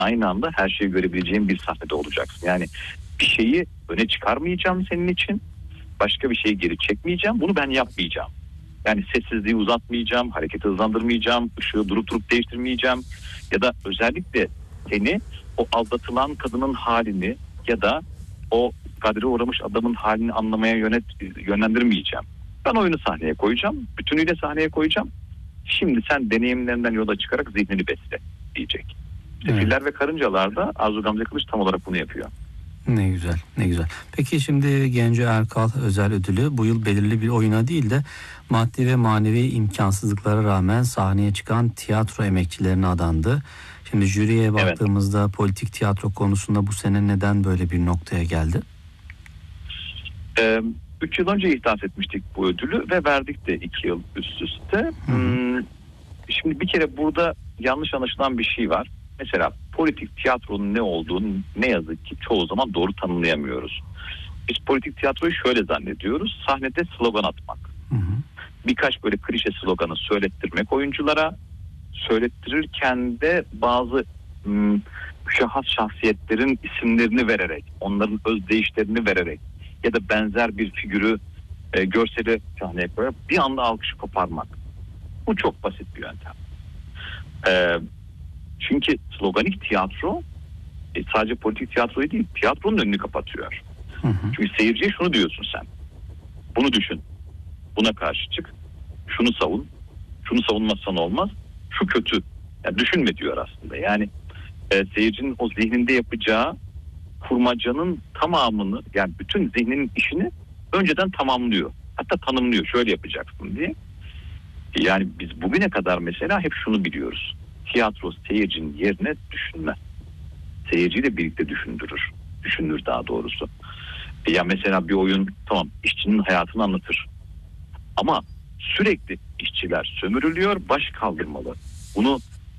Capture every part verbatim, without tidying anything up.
aynı anda her şeyi görebileceğin bir sahnede olacaksın. Yani bir şeyi öne çıkarmayacağım senin için. Başka bir şeyi geri çekmeyeceğim. Bunu ben yapmayacağım. Yani sessizliği uzatmayacağım, hareketi hızlandırmayacağım, ışığı durup durup değiştirmeyeceğim. Ya da özellikle seni o aldatılan kadının halini ya da o kadere uğramış adamın halini anlamaya yönet, yönlendirmeyeceğim. Ben oyunu sahneye koyacağım, bütünüyle sahneye koyacağım. Şimdi sen deneyimlerinden yola çıkarak zihnini besle diyecek. İşte Evet. Filler ve Karıncalar'da Arzu Gamze Kılıç tam olarak bunu yapıyor. Ne güzel, ne güzel. Peki şimdi Genco Erkal özel ödülü bu yıl belirli bir oyuna değil de maddi ve manevi imkansızlıklara rağmen sahneye çıkan tiyatro emekçilerine adandı. Şimdi jüriye baktığımızda evet. politik tiyatro konusunda bu sene neden böyle bir noktaya geldi? Ee, üç yıl önce ithaf etmiştik bu ödülü ve verdik de iki yıl üst üste. Hmm, şimdi bir kere burada yanlış anlaşılan bir şey var. Mesela politik tiyatronun ne olduğunu ne yazık ki çoğu zaman doğru tanımlayamıyoruz. Biz politik tiyatroyu şöyle zannediyoruz. Sahnede slogan atmak. Hı hı. Birkaç böyle klişe sloganı söylettirmek oyunculara. Söylettirirken de bazı ım, şahıs şahsiyetlerin isimlerini vererek, onların özdeyişlerini vererek ya da benzer bir figürü e, görseli sahneye koyarak bir anda alkışı koparmak. Bu çok basit bir yöntem. Eee Çünkü sloganik tiyatro e, sadece politik tiyatroyu değil, tiyatronun önünü kapatıyor. Hı hı. Çünkü seyirciye şunu diyorsun sen. Bunu düşün. Buna karşı çık. Şunu savun. Şunu savunmazsan olmaz. Şu kötü. Yani düşünme diyor aslında. Yani e, seyircinin o zihninde yapacağı kurmacanın tamamını, yani bütün zihninin işini önceden tamamlıyor. Hatta tanımlıyor. Şöyle yapacaksın diye. Yani biz bugüne kadar mesela hep şunu biliyoruz. Tiyatro seyircinin yerine düşünmez. Seyirciyle birlikte düşündürür. Düşünür daha doğrusu. Ya mesela bir oyun tamam işçinin hayatını anlatır. Ama sürekli işçiler sömürülüyor, baş kaldırmalı. Bunu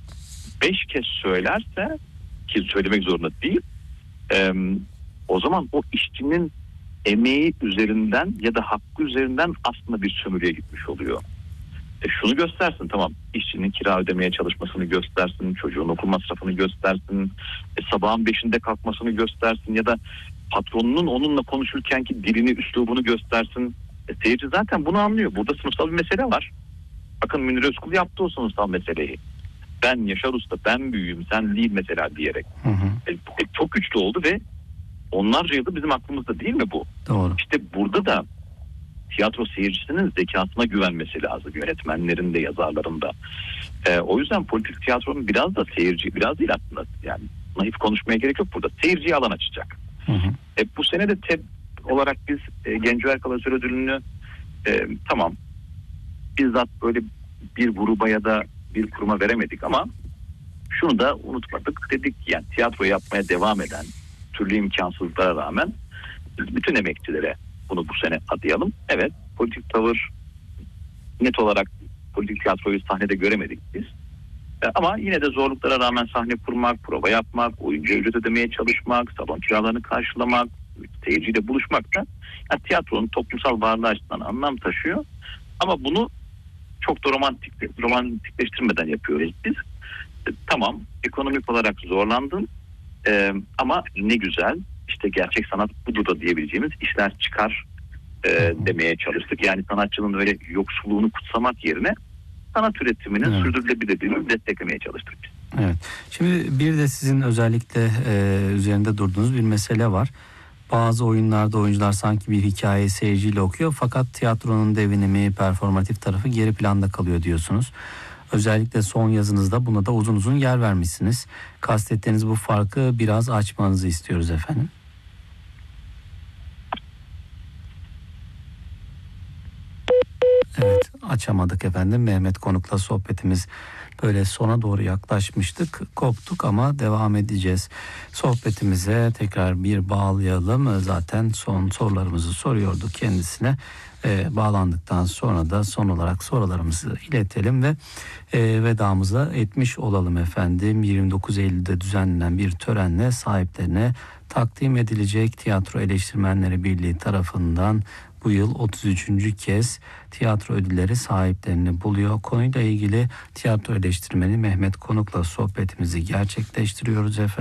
beş kez söylerse, ki söylemek zorunda değil, e, o zaman o işçinin emeği üzerinden ya da hakkı üzerinden aslında bir sömürüye gitmiş oluyor. E şunu göstersin, tamam, işçinin kira ödemeye çalışmasını göstersin, çocuğun okul masrafını göstersin, e, sabahın beşinde kalkmasını göstersin ya da patronunun onunla konuşurkenki dilini, üslubunu göstersin. E, seyirci zaten bunu anlıyor. Burada sınıfsal bir mesele var. Bakın Münir Özkul yaptı o sınıfsal meseleyi. Ben Yaşar Usta, ben büyüğüm, sen değil mesela diyerek. Hı hı. E, e, çok güçlü oldu ve onlarca yıldır bizim aklımızda değil mi bu? Doğru. İşte burada da tiyatro seyircisinin zekasına güvenmesi lazım. Yönetmenlerin de, yazarların da. Ee, o yüzden politik tiyatronun biraz da seyirci, biraz değil aslında. Yani naif konuşmaya gerek yok burada. Seyirciye alan açacak. Hı hı. E, bu sene de T E D olarak biz e, Genco Erkal Özel Ödülünü e, tamam bizzat böyle bir gruba ya da bir kuruma veremedik ama şunu da unutmadık. Dedik ki yani tiyatro yapmaya devam eden türlü imkansızlıklara rağmen biz bütün emekçilere bunu bu sene adayalım. Evet, politik tavır net olarak politik tiyatroyu sahnede göremedik biz. E, ama yine de zorluklara rağmen sahne kurmak, prova yapmak, oyuncu ücret ödemeye çalışmak, salon kiralarını karşılamak, seyirciyle buluşmak da yani tiyatronun toplumsal varlığı açısından anlam taşıyor. Ama bunu çok da romantik, romantikleştirmeden yapıyoruz biz. E, tamam, ekonomik olarak zorlandın e, ama ne güzel. İşte gerçek sanat budur da diyebileceğimiz işler çıkar e, demeye çalıştık. Yani sanatçının öyle yoksulluğunu kutsamak yerine sanat üretiminin evet. sürdürülebilirliğini desteklemeye çalıştık biz. Evet. Şimdi bir de sizin özellikle e, üzerinde durduğunuz bir mesele var. Bazı oyunlarda oyuncular sanki bir hikayeyi seyirciyle okuyor fakat tiyatronun devinimi, performatif tarafı geri planda kalıyor diyorsunuz. Özellikle son yazınızda buna da uzun uzun yer vermişsiniz. Kastettiğiniz bu farkı biraz açmanızı istiyoruz efendim. Evet, açamadık efendim. Mehmet Konuk'la sohbetimiz böyle sona doğru yaklaşmıştık. Koptuk ama devam edeceğiz. Sohbetimize tekrar bir bağlayalım. Zaten son sorularımızı soruyordu kendisine. Ee, bağlandıktan sonra da son olarak sorularımızı iletelim ve e, vedamıza etmiş olalım efendim. yirmi dokuz Eylül'de düzenlenen bir törenle sahiplerine takdim edilecek Tiyatro Eleştirmenleri Birliği tarafından bu yıl otuz üçüncü kez tiyatro ödülleri sahiplerini buluyor. Konuyla ilgili tiyatro eleştirmeni Mehmet Konuk'la sohbetimizi gerçekleştiriyoruz efendim.